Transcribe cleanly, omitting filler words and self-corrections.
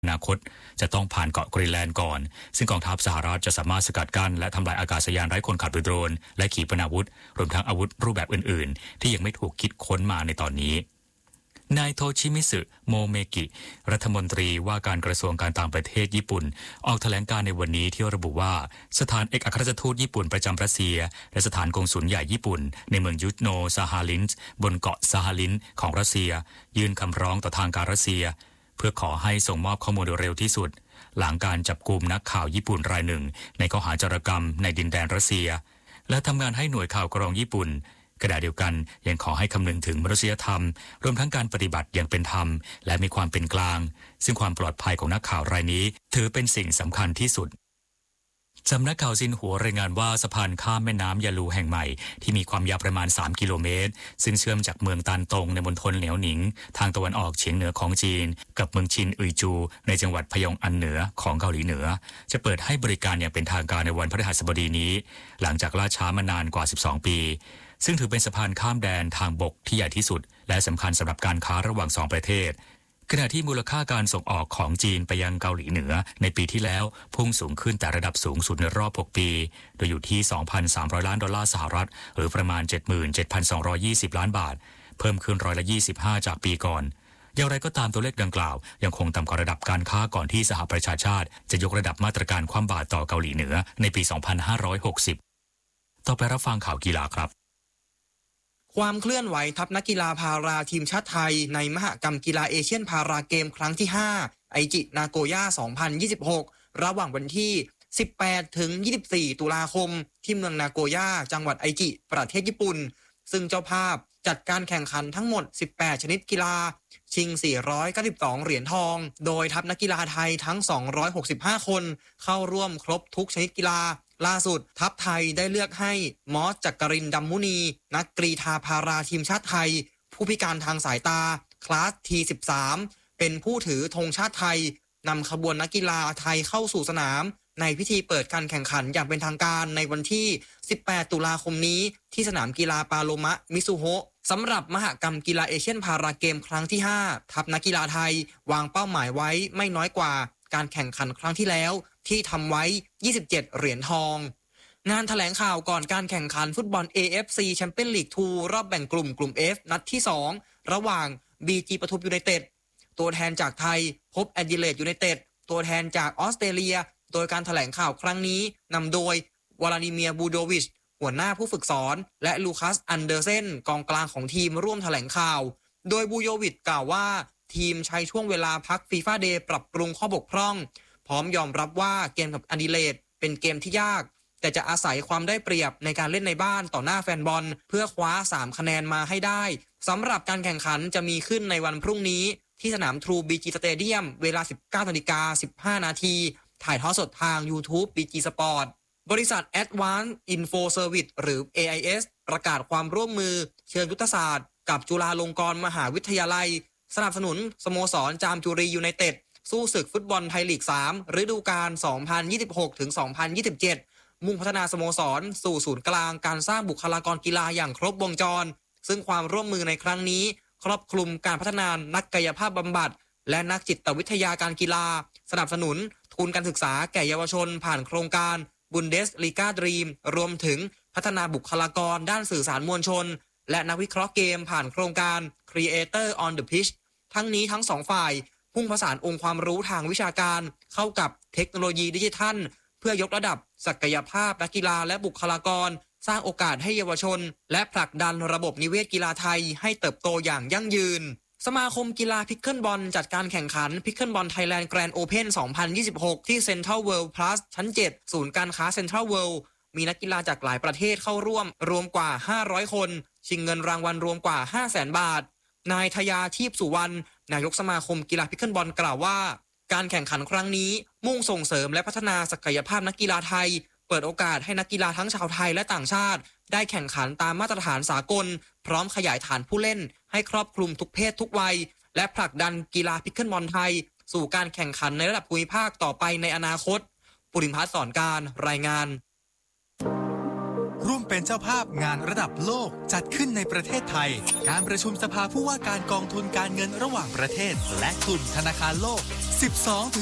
อนาคตจะต้องผ่านเกาะกรีนแลนด์ก่อนซึ่งกองทัพสหรัฐจะสามารถสกัดกั้นและทำลายอากาศยานไร้คนขับหรือโดรนและขีปนาวุธรวมทั้งอาวุธรูปแบบอื่นๆที่ยังไม่ถูกคิดค้นมาในตอนนี้นายโทชิมิสึโมเมกิรัฐมนตรีว่าการกระทรวงการต่างประเทศญี่ปุ่นออกแถลงการในวันนี้ที่ระบุว่าสถานเอกอัครราชทูตญี่ปุ่นประจำรัสเซียและสถานกงสุลใหญ่ญี่ปุ่นในเมืองยูโนซาฮาลินส์บนเกาะซาฮาลินของรัสเซียยื่นคำร้องต่อทางการรัสเซียเพื่อขอให้ส่งมอบข้อมูลโดยเร็วที่สุดหลังการจับกุมนักข่าวญี่ปุ่นรายหนึ่งในข้อหาจารกรรมในดินแดนรัสเซียและทำงานให้หน่วยข่าวกรองญี่ปุ่นขณะเดียวกันยังขอให้คำนึงถึงมนุษยธรรมรวมทั้งการปฏิบัติอย่างเป็นธรรมและมีความเป็นกลางซึ่งความปลอดภัยของนักข่าวรายนี้ถือเป็นสิ่งสำคัญที่สุดสำนักข่าวซินหัวรายงานว่าสะพานข้ามแม่น้ำยาลูแห่งใหม่ที่มีความยาวประมาณ3กิโลเมตรซึ่งเชื่อมจากเมืองตานตงในมณฑลเหนียวหนิงทางตะวันออกเฉียงเหนือของจีนกับเมืองชินอุยจูในจังหวัดพยองอันเหนือของเกาหลีเหนือจะเปิดให้บริการอย่างเป็นทางการในวันพฤหัสบดีนี้หลังจากล่าช้ามานานกว่า12ปีซึ่งถือเป็นสะพานข้ามแดนทางบกที่ใหญ่ที่สุดและสำคัญสำหรับการค้าระหว่าง2ประเทศขณะที่มูลค่าการส่งออกของจีนไปยังเกาหลีเหนือในปีที่แล้วพุ่งสูงขึ้นแต่ระดับสูงสุดในรอบ6ปีโดยอยู่ที่ 2,300 ล้านดอลลาร์สหรัฐหรือประมาณ 77,220 ล้านบาทเพิ่มขึ้น25%จากปีก่อนอย่างไรก็ตามตัวเลขดังกล่าวยังคงต่ำกว่าระดับการค้าก่อนที่สหประชาชาติจะยกระดับมาตรการคว่ำบาตรต่อเกาหลีเหนือในปี 2560 ต่อไปรับฟังข่าวกีฬาครับความเคลื่อนไหวทัพนักกีฬาพาราทีมชาติไทยในมหกรรมกีฬาเอเชียนพาราเกมครั้งที่5ไอจินาโกย่า2026ระหว่างวันที่18ถึง24ตุลาคมที่เมืองนาโกย่าจังหวัดไอจิประเทศญี่ปุ่นซึ่งเจ้าภาพจัดการแข่งขันทั้งหมด18ชนิดกีฬาชิง492เหรียญทองโดยทัพนักกีฬาไทยทั้ง265คนเข้าร่วมครบทุกชนิดกีฬาล่าสุดทัพไทยได้เลือกให้มอสจักรินทร์ดำมุนีนักกรีฑาพาราทีมชาติไทยผู้พิการทางสายตาคลาส T13 เป็นผู้ถือธงชาติไทยนำขบวนนักกีฬาไทยเข้าสู่สนามในพิธีเปิดการแข่งขันอย่างเป็นทางการในวันที่18ตุลาคมนี้ที่สนามกีฬาปาโลมะมิซุโฮะสำหรับมหกรรมกีฬาเอเชียนพาราเกมครั้งที่5ทัพนักกีฬาไทยวางเป้าหมายไว้ไม่น้อยกว่าการแข่งขันครั้งที่แล้วที่ทำไว้27เหรียญทองงานแถลงข่าวก่อนการแข่งขันฟุตบอล AFC Champions League 2 รอบแบ่งกลุ่ม F นัดที่2ระหว่าง BG ปทุมยูไนเต็ดตัวแทนจากไทยพบแอดิเลดยูไนเต็ดตัวแทนจากออสเตรเลียโดยการแถลงข่าวครั้งนี้นำโดยวลาดิเมียร์บูโดวิชหัวหน้าผู้ฝึกสอนและลูคัสอันเดอร์เซนกองกลางของทีมร่วมแถลงข่าวโดยบูโดวิชกล่าวว่าทีมใช้ช่วงเวลาพักฟีฟ่าเดย์ปรับปรุงข้อบกพร่องพร้อมยอมรับว่าเกมกับอดิเลดเป็นเกมที่ยากแต่จะอาศัยความได้เปรียบในการเล่นในบ้านต่อหน้าแฟนบอลเพื่อคว้า3คะแนนมาให้ได้สำหรับการแข่งขันจะมีขึ้นในวันพรุ่งนี้ที่สนามทรูบีจีสเตเดียมเวลา 19:15 น.ถ่ายทอดสดทาง YouTube BG Sport บริษัท Advanced Info Service หรือ AIS ประกาศความร่วมมือเชิงยุทธศาสตร์กับจุฬาลงกรณ์มหาวิทยาลัยสนับสนุนสโมสรจามจุรียูไนเต็ดสู้ศึกฟุตบอลไทยลีก3ฤดูกาล 2026-2027 มุ่งพัฒนาสโมสรสู่ศูนย์กลางการสร้างบุคลากรกีฬาอย่างครบวงจรซึ่งความร่วมมือในครั้งนี้ครอบคลุมการพัฒนานักกายภาพบำบัดและนักจิตวิทยาการกีฬาสนับสนุนทุนการศึกษาแก่เยาวชนผ่านโครงการบุนเดสลีกาดรีมรวมถึงพัฒนาบุคลากรด้านสื่อสารมวลชนและนักวิเคราะห์เกมผ่านโครงการ Creator on the Pitch ทั้งนี้ทั้งสองฝ่ายพุ่งผสานองค์ความรู้ทางวิชาการเข้ากับเทคโนโลยีดิจิทัลเพื่อยกระดับศักยภาพนักกีฬาและบุคลากรสร้างโอกาสให้เยาวชนและผลักดันระบบนิเวศกีฬาไทยให้เติบโตอย่างยั่งยืนสมาคมกีฬาพิกเกิลบอลจัดการแข่งขันพิกเกิลบอลไทยแลนด์แกรนด์โอเพ่น2026ที่เซ็นทรัลเวิลด์พลัสชั้น7ศูนย์การค้าเซ็นทรัลเวิลด์มีนักกีฬาจากหลายประเทศเข้าร่วมรวมกว่า500คนชิงเงินรางวัลรวมกว่า 500,000 บาทนายทยาทีพสุวรรณนายกสมาคมกีฬาพิกเกิลบอลกล่าวว่าการแข่งขันครั้งนี้มุ่งส่งเสริมและพัฒนาศักยภาพนักกีฬาไทยเปิดโอกาสให้นักกีฬาทั้งชาวไทยและต่างชาติได้แข่งขันตามมาตรฐานสากลพร้อมขยายฐานผู้เล่นให้ครอบคลุมทุกเพศทุกวัยและผลักดันกีฬาพิกเกิลบอลไทยสู่การแข่งขันในระดับภูมิภาคต่อไปในอนาคตปุริมพัฒน์สอนการรายงานร่วมเป็นเจ้าภาพงานระดับโลกจัดขึ้นในประเทศไทยการประชุมสภาผู้ว่าการกองทุนการเงินระหว่างประเทศและกลุ่มธนาคารโลก